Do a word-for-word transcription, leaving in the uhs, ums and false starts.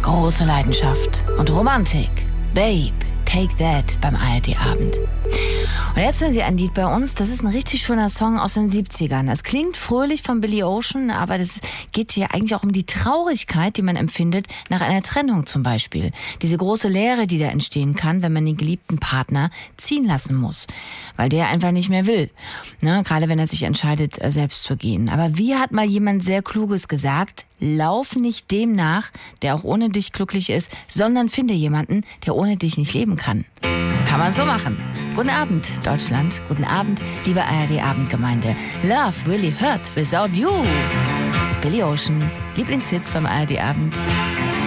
große Leidenschaft und Romantik. Babe, Take That beim A R D-Abend. Und jetzt hören Sie ein Lied bei uns, das ist ein richtig schöner Song aus den siebzigern. Es klingt fröhlich von Billy Ocean, aber das geht hier eigentlich auch um die Traurigkeit, die man empfindet nach einer Trennung zum Beispiel. Diese große Leere, die da entstehen kann, wenn man den geliebten Partner ziehen lassen muss, weil der einfach nicht mehr will. Ne? Gerade wenn er sich entscheidet, selbst zu gehen. Aber wie hat mal jemand sehr Kluges gesagt? Lauf nicht dem nach, der auch ohne dich glücklich ist, sondern finde jemanden, der ohne dich nicht leben kann. Kann man so machen. Guten Abend, Deutschland. Guten Abend, liebe A R D-Abendgemeinde. Love really hurt without you. Billy Ocean, Lieblingshits beim A R D-Abend.